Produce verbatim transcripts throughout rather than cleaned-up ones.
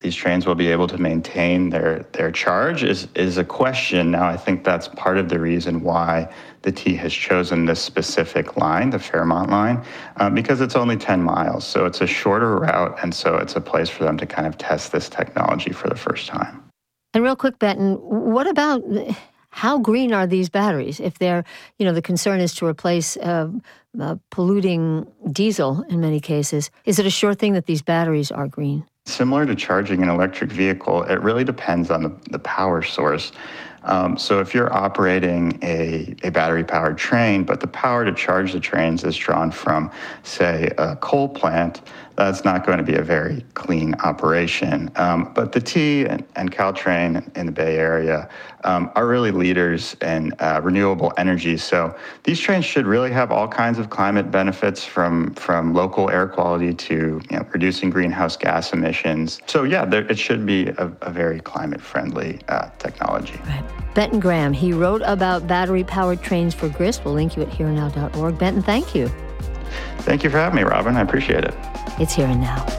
these trains will be able to maintain their, their charge is, is a question. Now, I think that's part of the reason why the T has chosen this specific line, the Fairmont line, um, because it's only ten miles. So it's a shorter route, and so it's a place for them to kind of test this technology for the first time. And real quick, Benton, what about how green are these batteries? If they're, you know, the concern is to replace uh, uh, polluting diesel in many cases, is it a sure thing that these batteries are green? Similar to charging an electric vehicle, it really depends on the, the power source. Um, so if you're operating a, a battery-powered train, but the power to charge the trains is drawn from, say, a coal plant, that's not going to be a very clean operation. Um, but the T and, and Caltrain in the Bay Area um, are really leaders in uh, renewable energy. So these trains should really have all kinds of climate benefits, from, from local air quality to, you know, reducing greenhouse gas emissions. So yeah, there, it should be a, a very climate-friendly uh, technology. Right. Benton Graham, he wrote about battery-powered trains for Grist. We'll link you at here and now dot org. Benton, thank you. Thank you for having me, Robin. I appreciate it. It's Here and Now.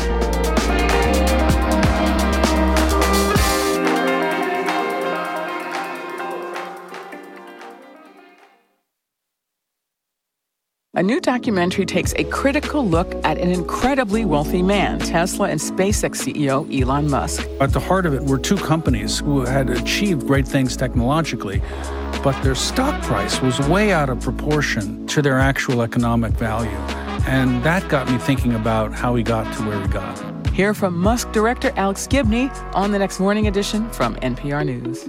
A new documentary takes a critical look at an incredibly wealthy man, Tesla and SpaceX C E O Elon Musk. At the heart of it were two companies who had achieved great things technologically, but their stock price was way out of proportion to their actual economic value. And that got me thinking about how he got to where he got. Hear from Musk director Alex Gibney on the next Morning Edition from N P R News.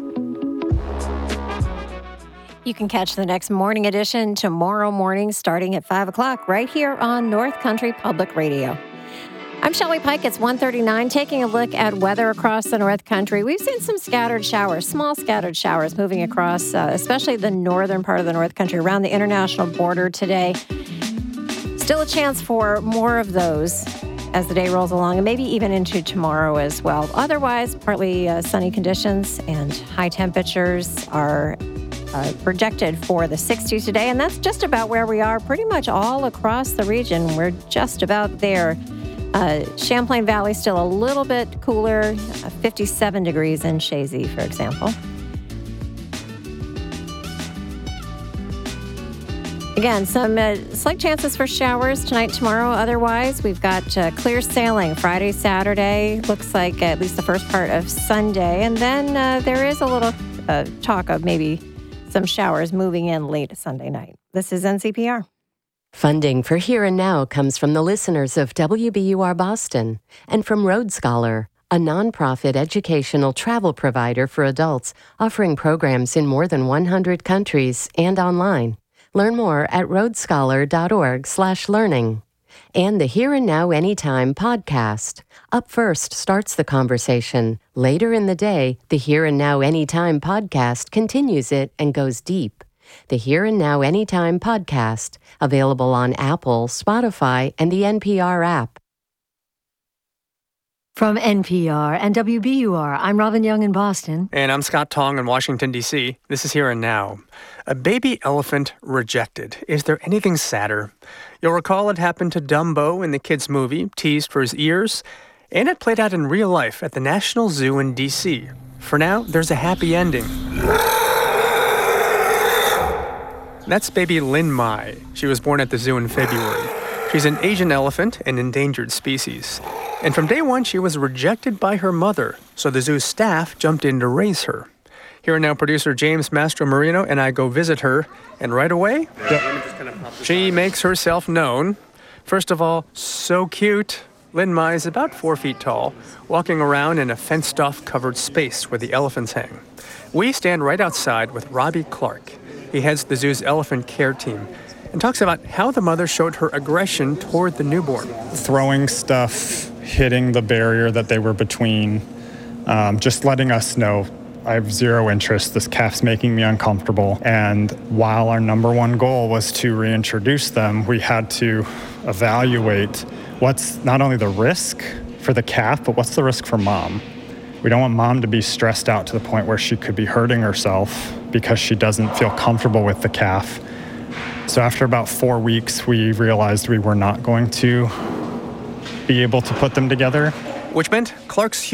You can catch the next Morning Edition tomorrow morning starting at five o'clock right here on North Country Public Radio. I'm Shelley Pike. It's one thirty-nine, taking a look at weather across the North Country. We've seen some scattered showers, small scattered showers moving across, uh, especially the northern part of the North Country around the international border today. Still a chance for more of those as the day rolls along, and maybe even into tomorrow as well. Otherwise, partly uh, sunny conditions and high temperatures are Uh, projected for the sixties today, and that's just about where we are pretty much all across the region. We're just about there. Uh, Champlain Valley still a little bit cooler, uh, fifty-seven degrees in Chazy, for example. Again, some uh, slight chances for showers tonight, tomorrow. Otherwise, we've got uh, clear sailing Friday, Saturday. Looks like at least the first part of Sunday, and then uh, there is a little uh, talk of maybe some showers moving in late Sunday night. This is N C P R. Funding for Here and Now comes from the listeners of W B U R Boston and from Road Scholar, a nonprofit educational travel provider for adults offering programs in more than one hundred countries and online. Learn more at roadscholar.org slash learning. And the Here and Now Anytime podcast. Up First starts the conversation. Later in the day, the Here and Now Anytime podcast continues it and goes deep. The Here and Now Anytime podcast, available on Apple, Spotify, and the N P R app. From N P R and W B U R, I'm Robin Young in Boston. And I'm Scott Tong in Washington, D C This is Here and Now. A baby elephant rejected. Is there anything sadder? You'll recall it happened to Dumbo in the kids' movie, teased for his ears, and it played out in real life at the National Zoo in D C For now, there's a happy ending. That's baby Lin Mai. She was born at the zoo in February. She's an Asian elephant, an endangered species. And from day one, she was rejected by her mother, so the zoo staff jumped in to raise her. Here and Now producer James Mastro Marino and I go visit her, and right away, she makes herself known. First of all, so cute. Lin Mai is about four feet tall, walking around in a fenced-off covered space where the elephants hang. We stand right outside with Robbie Clark. He heads the zoo's elephant care team and talks about how the mother showed her aggression toward the newborn. Throwing stuff, hitting the barrier that they were between, um, just letting us know, I have zero interest, this calf's making me uncomfortable. And while our number one goal was to reintroduce them, we had to evaluate what's not only the risk for the calf, but what's the risk for mom. We don't want mom to be stressed out to the point where she could be hurting herself because she doesn't feel comfortable with the calf. So after about four weeks, we realized we were not going to be able to put them together. Which meant Clark's